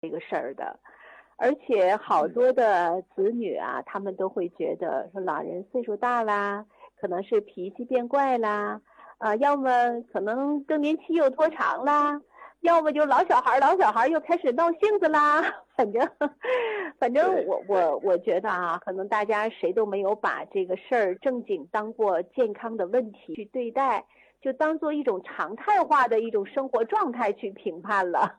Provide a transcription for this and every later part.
这个事儿的。而且好多的子女啊，他们都会觉得说老人岁数大啦，可能是脾气变怪啦，要么可能更年期又拖长啦，要么就老小孩又开始闹性子啦。反正我觉得啊，可能大家谁都没有把这个事儿正经当过健康的问题去对待，就当做一种常态化的一种生活状态去评判了。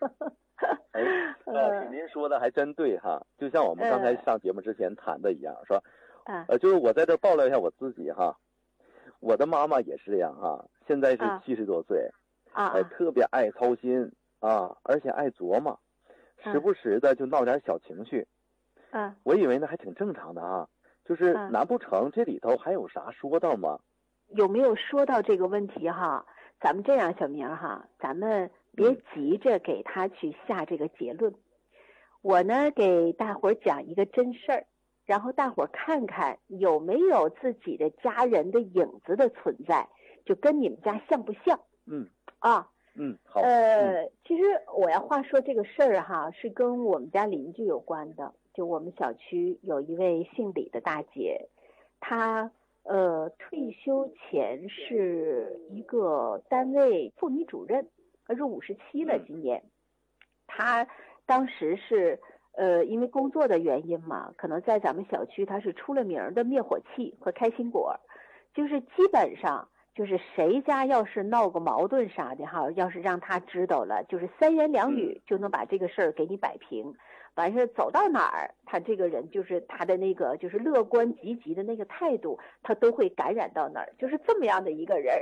老师您说的还真对哈，就像我们刚才上节目之前谈的一样，说就是我在这爆料一下我自己哈，我的妈妈也是这样哈，现在是70多岁，特别爱操心啊，而且爱琢磨，时不时的就闹点小情绪，我以为呢还挺正常的啊，就是难不成这里头还有啥说道吗？ 有没有说到这个问题哈？咱们这样，小明哈，咱们别急着给他去下这个结论。我呢给大伙儿讲一个真事儿，然后大伙儿看看有没有自己的家人的影子的存在，就跟你们家像不像？ 好。 其实我要话说这个事儿哈，是跟我们家邻居有关的。就我们小区有一位姓李的大姐，她退休前是一个单位妇女主任，她是57了今年。她当时是因为工作的原因嘛，可能在咱们小区她是出了名的灭火器和开心果，就是基本上就是谁家要是闹个矛盾啥的哈，要是让她知道了，就是3言2语就能把这个事儿给你摆平。完事走到哪儿，他这个人就是他的那个就是乐观积极的那个态度，他都会感染到哪儿，就是这么样的一个人。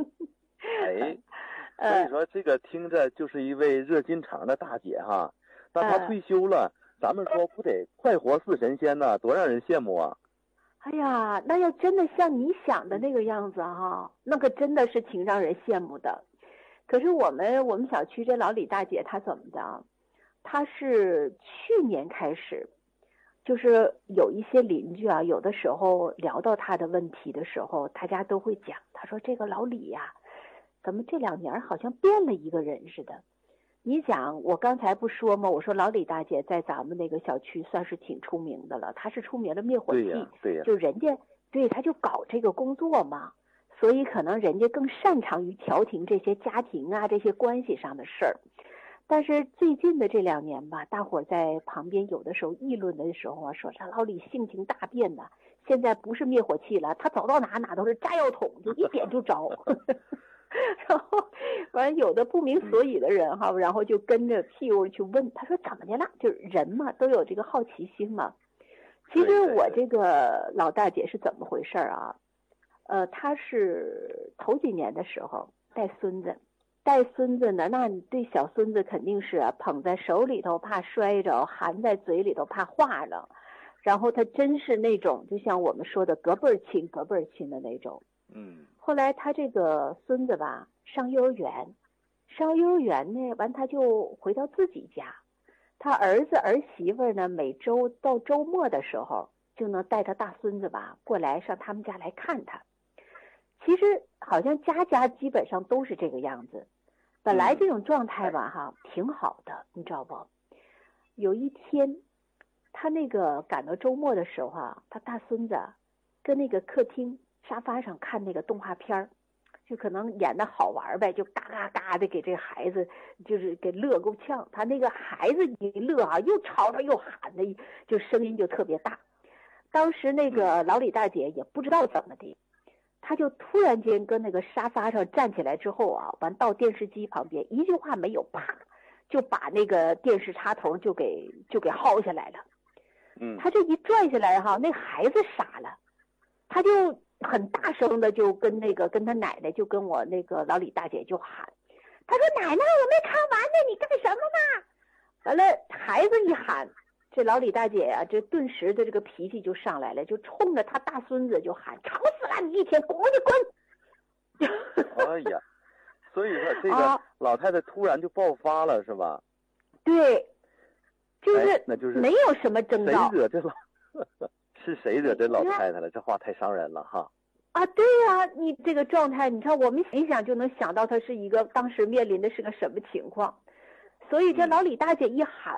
所以说这个听着就是一位热心肠的大姐哈，那她退休了，咱们说不得快活似神仙呢，多让人羡慕啊！ 哎呀，那要真的像你想的那个样子哈，那可真的是挺让人羡慕的。可是我们小区这老李大姐她怎么的？他是去年开始，就是有一些邻居啊，有的时候聊到他的问题的时候，大家都会讲，他说这个老李呀，怎么这2年好像变了一个人似的。你讲我刚才不说吗，我说老李大姐在咱们那个小区算是挺出名的了，她是出名的灭火器， 对呀， 就人家对他就搞这个工作嘛，所以可能人家更擅长于调停这些家庭啊这些关系上的事儿。但是最近的这2年吧，大伙在旁边有的时候议论的时候啊，说这老李性情大变呐，现在不是灭火器了，他走到哪都是炸药桶，就一点就着。然后完有的不明所以的人哈，然后就跟着屁股去问，他说怎么的了？就是人嘛，都有这个好奇心嘛。其实我这个老大姐是怎么回事啊？她是头几年的时候带孙子呢，那你对小孙子肯定是捧在手里头怕摔着，含在嘴里头怕化了。然后他真是那种就像我们说的隔辈儿亲的那种。后来他这个孙子吧上幼儿园呢，完他就回到自己家，他儿子儿媳妇呢每周到周末的时候就能带他大孙子吧过来上他们家来看他。其实好像家家基本上都是这个样子，本来这种状态吧哈挺好的，你知道不？有一天他那个赶到周末的时候啊，他大孙子跟那个客厅沙发上看那个动画片，就可能演的好玩呗，就嘎嘎嘎的给这个孩子就是给乐够呛。他那个孩子一乐啊，又吵吵又喊的，就声音就特别大。当时那个老李大姐也不知道怎么的，他就突然间跟那个沙发上站起来之后啊，完到电视机旁边，一句话没有，啪就把那个电视插头就给薅下来了。他这一拽下来哈，那孩子傻了，他就很大声的就跟他奶奶就跟我那个老李大姐就喊，他说奶奶我没看完呢，你干什么呢？完了孩子一喊，这老李大姐啊，这顿时的这个脾气就上来了，就冲着他大孙子就喊，吵死了，你一天滚你滚。 哎呀，所以说这个老太太突然就爆发了是吧？ 对， 那就是没有什么征兆。 谁惹这老太太了？这话太伤人了哈。 啊，对呀，你这个状态，你看我们一想就能想到他是一个当时面临的是个什么情况，所以这老李大姐一喊